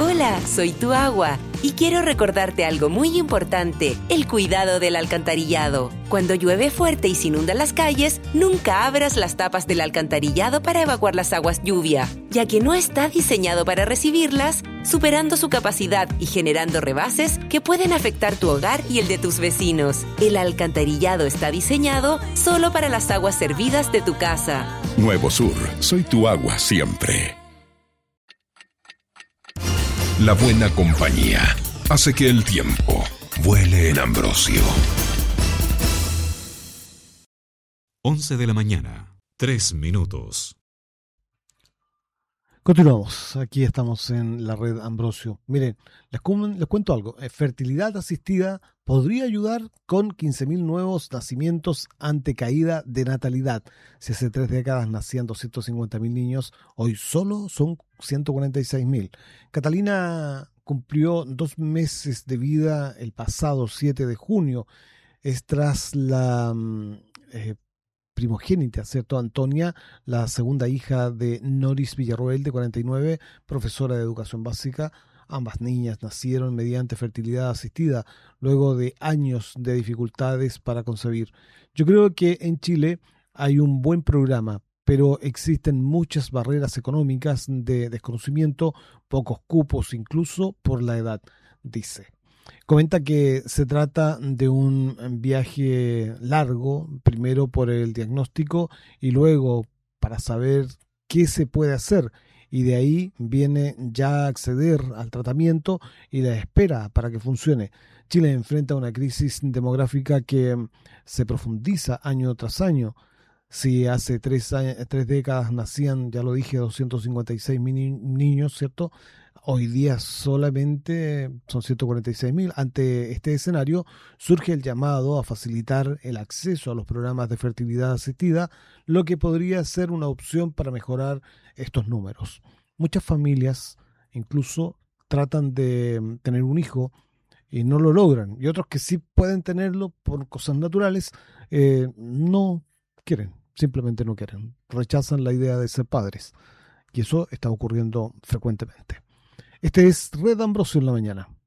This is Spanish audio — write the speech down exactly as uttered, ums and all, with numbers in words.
Hola, soy tu agua y quiero recordarte algo muy importante, el cuidado del alcantarillado. Cuando llueve fuerte y se inundan las calles, nunca abras las tapas del alcantarillado para evacuar las aguas lluvia, ya que no está diseñado para recibirlas, superando su capacidad y generando rebases que pueden afectar tu hogar y el de tus vecinos. El alcantarillado está diseñado solo para las aguas servidas de tu casa. Nuevo Sur, soy tu agua siempre. La buena compañía hace que el tiempo vuele en Ambrosio. once de la mañana, tres minutos. Continuamos, aquí estamos en la red Ambrosio. Miren, les, cu- les cuento algo. Eh, Fertilidad asistida podría ayudar con quince mil nuevos nacimientos ante caída de natalidad. Si hace tres décadas nacían doscientos cincuenta mil niños, hoy solo son ciento cuarenta y seis mil. Catalina cumplió dos meses de vida el pasado siete de junio. Es tras la mm, eh, primogénita, ¿cierto? Antonia, la segunda hija de Noris Villarroel, de cuarenta y nueve, profesora de educación básica. Ambas niñas nacieron mediante fertilidad asistida, luego de años de dificultades para concebir. Yo creo que en Chile hay un buen programa, pero existen muchas barreras económicas de desconocimiento, pocos cupos incluso por la edad, dice. Comenta que se trata de un viaje largo, primero por el diagnóstico y luego para saber qué se puede hacer. Y de ahí viene ya acceder al tratamiento y la espera para que funcione. Chile enfrenta una crisis demográfica que se profundiza año tras año. Si hace tres, años, tres décadas nacían, ya lo dije, doscientos cincuenta y seis mil ni- niños, ¿cierto? Hoy día solamente son ciento cuarenta y seis mil. Ante este escenario surge el llamado a facilitar el acceso a los programas de fertilidad asistida, lo que podría ser una opción para mejorar estos números. Muchas familias incluso tratan de tener un hijo y no lo logran, y otros que sí pueden tenerlo por cosas naturales eh, no quieren, simplemente no quieren, rechazan la idea de ser padres, y eso está ocurriendo frecuentemente. Este es Red Ambrosio en la mañana.